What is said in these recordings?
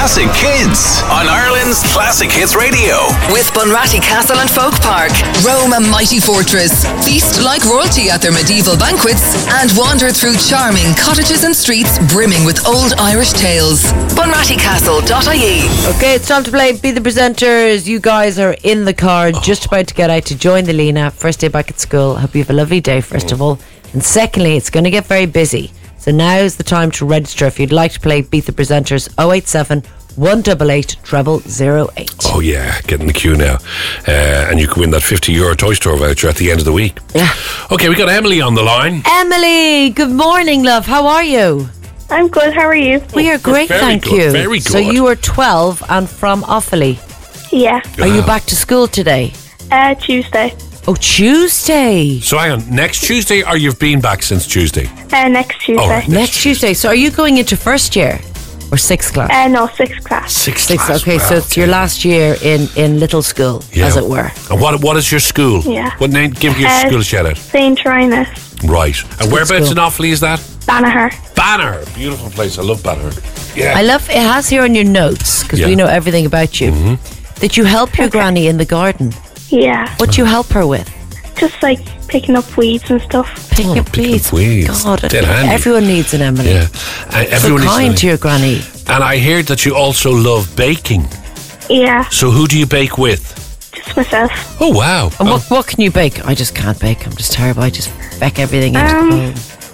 Classic Kids on Ireland's Classic Hits Radio. With Bunratty Castle and Folk Park, Rome a mighty fortress, feast like royalty at their medieval banquets, and wander through charming cottages and streets brimming with old Irish tales. BunrattyCastle.ie. Okay, it's time to play Be the Presenters. You guys are in the car, just about to get out to join the Lena. First day back at school. Hope you have a lovely day, first of all. And secondly, it's going to get very busy. So now's the time to register if you'd like to play Beat the Presenters. 087 188 0008. Oh yeah, get in the queue now. And you can win that €50 Toy Store voucher at the end of the week. Yeah. Okay, we got Emily on the line. Emily, good morning, love. How are you? I'm good, how are you? We are great, very thank good, you. very good. So you are 12 and from Offaly. Yeah, Are you back to school today? Tuesday. Oh, Tuesday. So hang on, next Tuesday or you've been back since Tuesday? Next Tuesday. Oh, right. Next Tuesday. So are you going into first year or sixth class? No, sixth class. Sixth Sixth. class. Okay, Wow, so it's your last year in little school, Yeah. as it were. And what is your school? Yeah. What name? Give your school a shout out. St. Trinus. Right. And whereabouts school. in Offaly is that? Banagher. Banner. Beautiful place. I love Banner. Yeah. I love, it has here on your notes, because Yeah. we know everything about you, that you help your granny in the garden. Yeah. What do you help her with? Just like picking up weeds and stuff. Picking up picking weeds. up weeds. God, Dead handy. everyone needs an Emily. Yeah. Everyone So is kind to your granny. And I hear that you also love baking. Yeah, So who do you bake with? just myself. Oh wow. And what can you bake? I just can't bake. I'm just terrible. I just feck everything into the bowl.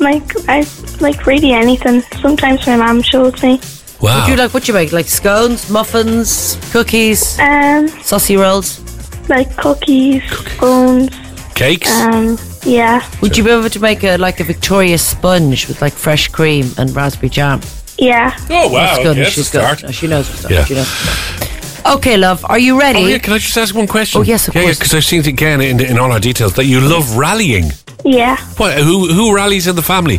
I like really anything. Sometimes my mum shows me. Wow. What you make? Like scones, muffins, cookies, saucy rolls? Like cookies, scones. Cakes? Yeah, Would you be able to make a Victoria sponge with like fresh cream and raspberry jam? yeah. Oh wow. That's good. Okay, She's that's a start. good. No, she knows what's up. Yeah. She knows what's up. Okay, love. Are you ready? Oh yeah, can I just ask one question? Oh, yes, of course. because I've seen it again in all our details that you love rallying. Yeah. What? Who rallies in the family?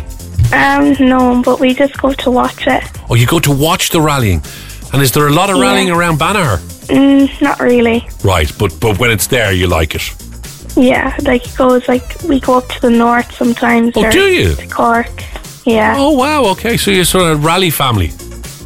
No, but we just go to watch it. Oh, you go to watch the rallying. And is there a lot of rallying around Banagher? Not really. Right, but when it's there, you like it. Yeah, like it goes we go up to the north sometimes. Oh, or do you? to Cork. Yeah. Oh wow. Okay, so you're sort of rally family.